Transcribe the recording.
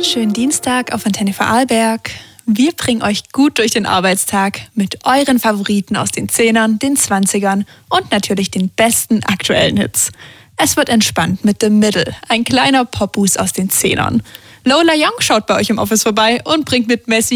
Schönen Dienstag auf Antenne Vorarlberg. Wir bringen euch gut durch den Arbeitstag mit euren Favoriten aus den 10ern, den 20ern und natürlich den besten aktuellen Hits. Es wird entspannt mit The Middle, ein kleiner Popboost aus den 10ern. Lola Young schaut bei euch im Office vorbei und bringt mit Messi